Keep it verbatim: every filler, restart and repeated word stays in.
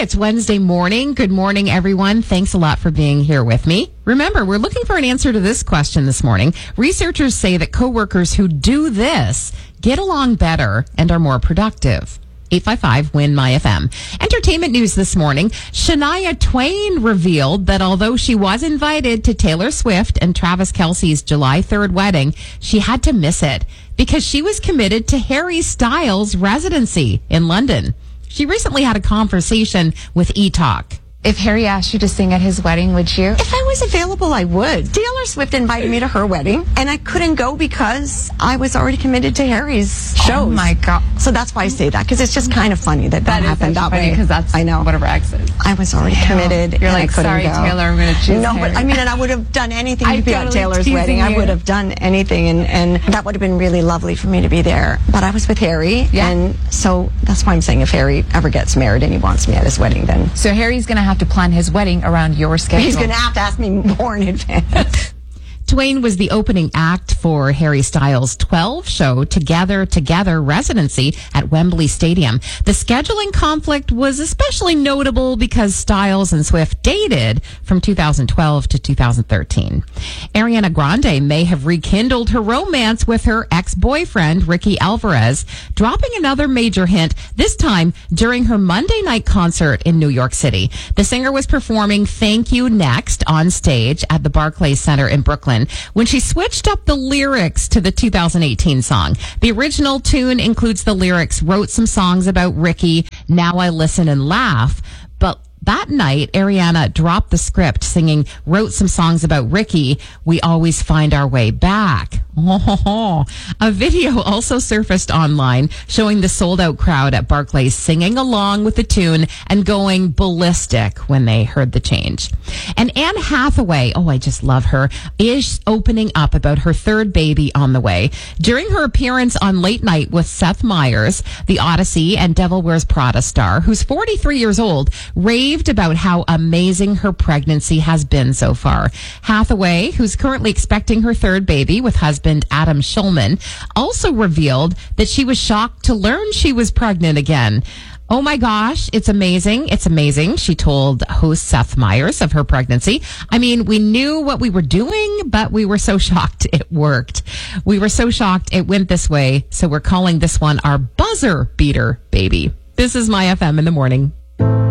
It's Wednesday morning. Good morning, everyone. Thanks a lot for being here with me. Remember, we're looking for an answer to this question this morning. Researchers say that coworkers who do this get along better and are more productive. eight five five, W I N, M Y F M. Entertainment news this morning. Shania Twain revealed that although she was invited to Taylor Swift and Travis Kelce's July third wedding, she had to miss it because she was committed to Harry Styles' residency in London. She recently had a conversation with E-Talk. If Harry asked you to sing at his wedding, would you? If I was available, I would. Taylor Swift invited me to her wedding, and I couldn't go because I was already committed to Harry's shows. Oh, my God. So that's why I say that, because it's just kind of funny that that, that happened that way. because that's I know. what a Rex is. I was already Damn. committed. You're and like, I couldn't sorry, go. Taylor, I'm going to choose No, Harry. but I mean, and I would have done anything I to be at totally Taylor's teasing wedding. you. I would have done anything, and, and that would have been really lovely for me to be there. But I was with Harry, Yeah. and so that's why I'm saying if Harry ever gets married and he wants me at his wedding, then So Harry's going to have to plan his wedding around your schedule. he's going to have to ask me more in advance. Twain was the opening act for Harry Styles' twelve show Together Together residency at Wembley Stadium. The scheduling conflict was especially notable because Styles and Swift dated from two thousand twelve to two thousand thirteen. Ariana Grande may have rekindled her romance with her ex-boyfriend, Ricky Alvarez, dropping another major hint, this time during her Monday night concert in New York City. The singer was performing Thank You Next on stage at the Barclays Center in Brooklyn when she switched up the lyrics to the two thousand eighteen song. The original tune includes the lyrics, wrote some songs about Ricky, now I listen and laugh. But that night, Ariana dropped the script singing, wrote some songs about Ricky, we always find our way back. A video also surfaced online showing the sold-out crowd at Barclays singing along with the tune and going ballistic when they heard the change. And Anne Hathaway, oh, I just love her, is opening up about her third baby on the way. During her appearance on Late Night with Seth Meyers, the Odyssey and Devil Wears Prada star, who's forty-three years old, raved about how amazing her pregnancy has been so far. Hathaway, who's currently expecting her third baby with husband Adam Schulman, also revealed that she was shocked to learn she was pregnant again. Oh my gosh, it's amazing. It's amazing, she told host Seth Meyers of her pregnancy. I mean, we knew what we were doing, but we were so shocked it worked. We were so shocked it went this way, so we're calling this one our buzzer beater baby. This is M Y F M in the morning.